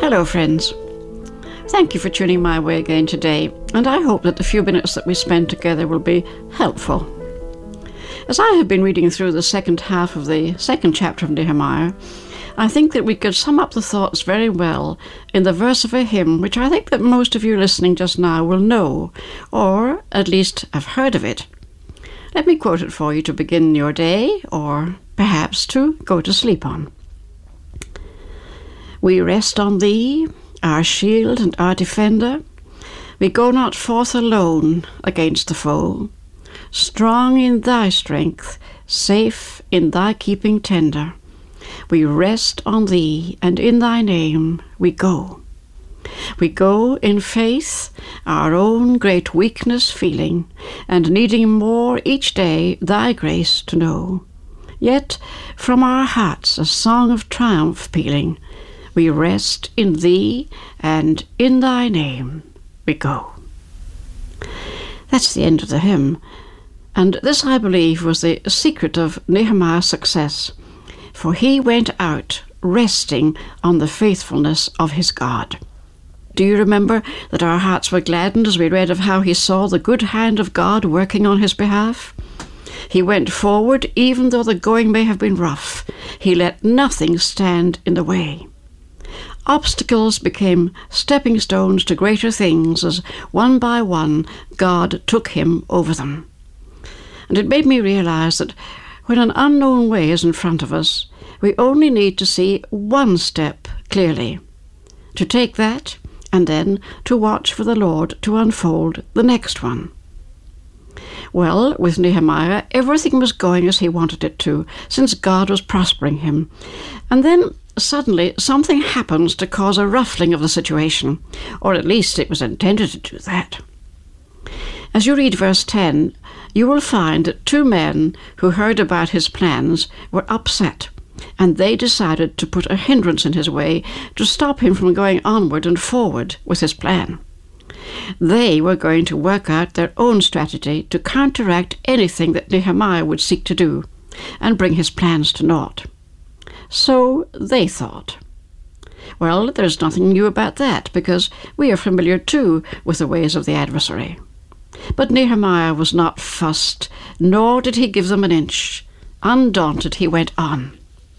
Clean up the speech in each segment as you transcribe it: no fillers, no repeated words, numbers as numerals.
Hello friends. Thank you for tuning my way again today, and I hope that the few minutes that we spend together will be helpful. As I have been reading through the second half of the second chapter of Nehemiah, I think that we could sum up the thoughts very well in the verse of a hymn which I think that most of you listening just now will know, or at least have heard of it. Let me quote it for you to begin your day, or perhaps to go to sleep on. We rest on Thee, our shield and our defender. We go not forth alone against the foe. Strong in Thy strength, safe in Thy keeping tender. We rest on Thee, and in Thy name we go. We go in faith, our own great weakness feeling, and needing more each day Thy grace to know. Yet from our hearts a song of triumph pealing, we rest in Thee, and in Thy name we go. That's the end of the hymn, and this, I believe, was the secret of Nehemiah's success, for he went out resting on the faithfulness of his God. Do you remember that our hearts were gladdened as we read of how he saw the good hand of God working on his behalf? He went forward even though the going may have been rough. He let nothing stand in the way. Obstacles became stepping stones to greater things as one by one God took him over them. And it made me realize that when an unknown way is in front of us, we only need to see one step clearly, to take that and then to watch for the Lord to unfold the next one. Well, with Nehemiah, everything was going as he wanted it to, since God was prospering him. And then suddenly something happens to cause a ruffling of the situation, or at least it was intended to do that. As you read verse 10, you will find that two men who heard about his plans were upset, and they decided to put a hindrance in his way to stop him from going onward and forward with his plan. They were going to work out their own strategy to counteract anything that Nehemiah would seek to do, and bring his plans to naught. So they thought. Well, there's nothing new about that, because we are familiar too with the ways of the adversary. But Nehemiah was not fussed, nor did he give them an inch. Undaunted, he went on.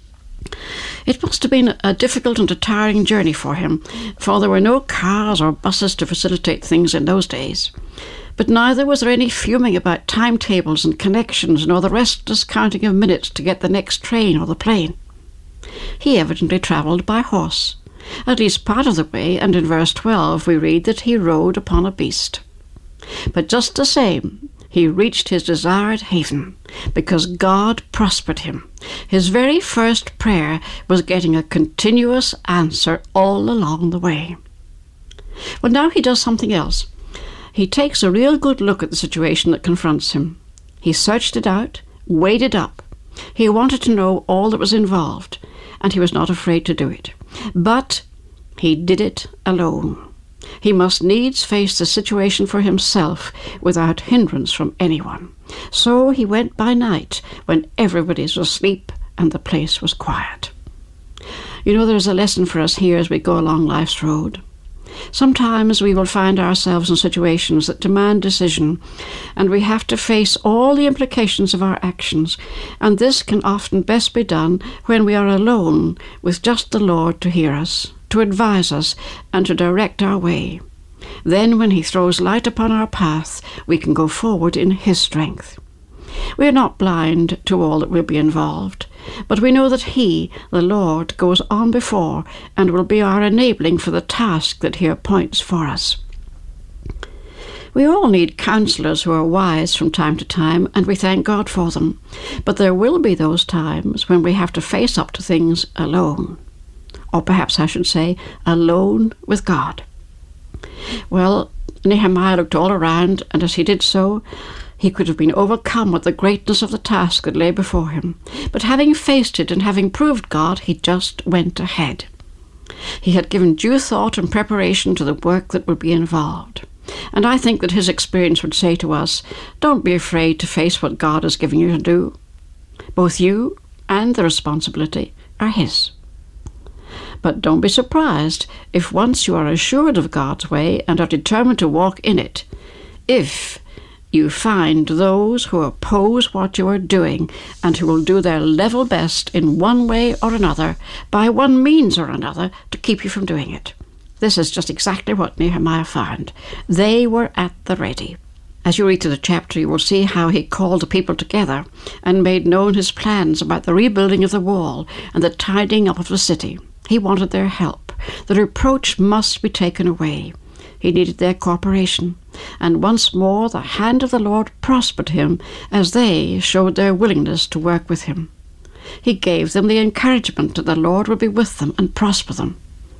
It must have been a difficult and a tiring journey for him, for there were no cars or buses to facilitate things in those days. But neither was there any fuming about timetables and connections, nor the restless counting of minutes to get the next train or the plane. He evidently travelled by horse, at least part of the way, and in verse 12 we read that he rode upon a beast. But just the same, he reached his desired haven, because God prospered him. His very first prayer was getting a continuous answer all along the way. Well, now he does something else. He takes a real good look at the situation that confronts him. He searched it out, weighed it up. He wanted to know all that was involved, and he was not afraid to do it. But he did it alone. He must needs face the situation for himself without hindrance from anyone. So he went by night when everybody was asleep and the place was quiet. You know, there's a lesson for us here as we go along life's road. Sometimes we will find ourselves in situations that demand decision, and we have to face all the implications of our actions, and this can often best be done when we are alone with just the Lord to hear us, to advise us, and to direct our way. Then, when He throws light upon our path, we can go forward in His strength. We are not blind to all that will be involved, but we know that He, the Lord, goes on before and will be our enabling for the task that He appoints for us. We all need counselors who are wise from time to time, and we thank God for them. But there will be those times when we have to face up to things alone. Or perhaps I should say, alone with God. Well, Nehemiah looked all around, and as he did so, he could have been overcome with the greatness of the task that lay before him. But having faced it and having proved God, he just went ahead. He had given due thought and preparation to the work that would be involved. And I think that his experience would say to us, don't be afraid to face what God has given you to do. Both you and the responsibility are His. But don't be surprised if once you are assured of God's way and are determined to walk in it, if you find those who oppose what you are doing and who will do their level best in one way or another, by one means or another, to keep you from doing it. This is just exactly what Nehemiah found. They were at the ready. As you read through the chapter, you will see how he called the people together and made known his plans about the rebuilding of the wall and the tidying up of the city. He wanted their help. The reproach must be taken away. He needed their cooperation, and once more the hand of the Lord prospered him as they showed their willingness to work with him. He gave them the encouragement that the Lord would be with them and prosper them.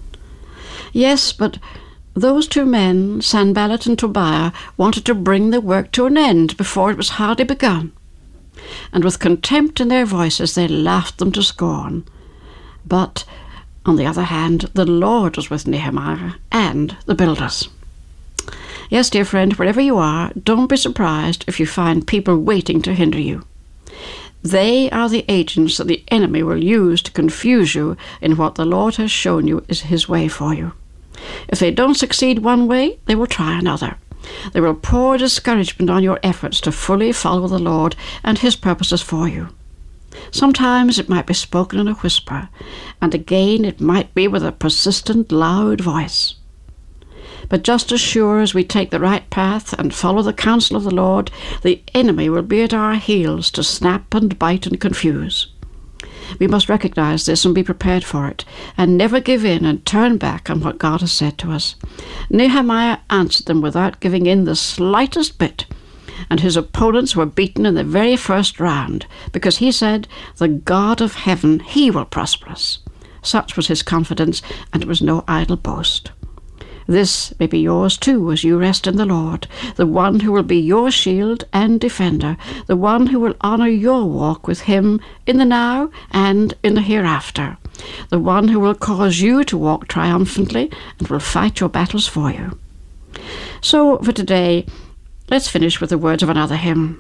Yes, but those two men, Sanballat and Tobiah, wanted to bring the work to an end before it was hardly begun. And with contempt in their voices they laughed them to scorn. But, on the other hand, the Lord was with Nehemiah and the builders. Yes, dear friend, wherever you are, don't be surprised if you find people waiting to hinder you. They are the agents that the enemy will use to confuse you in what the Lord has shown you is his way for you. If they don't succeed one way, they will try another. They will pour discouragement on your efforts to fully follow the Lord and his purposes for you. Sometimes it might be spoken in a whisper, and again it might be with a persistent, loud voice. But just as sure as we take the right path and follow the counsel of the Lord, the enemy will be at our heels to snap and bite and confuse. We must recognize this and be prepared for it, and never give in and turn back on what God has said to us. Nehemiah answered them without giving in the slightest bit, and his opponents were beaten in the very first round, because he said, "The God of heaven, he will prosper us." Such was his confidence, and it was no idle boast. This may be yours too as you rest in the Lord, the one who will be your shield and defender, the one who will honor your walk with him in the now and in the hereafter, the one who will cause you to walk triumphantly and will fight your battles for you. So for today, let's finish with the words of another hymn.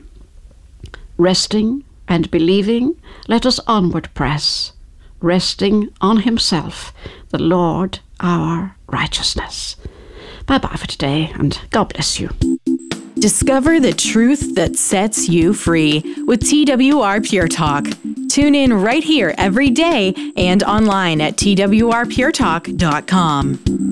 Resting and believing, let us onward press, resting on himself, the Lord our righteousness. Bye-bye for today, and God bless you. Discover the truth that sets you free with TWR Pure Talk. Tune in right here every day and online at twrpuretalk.com.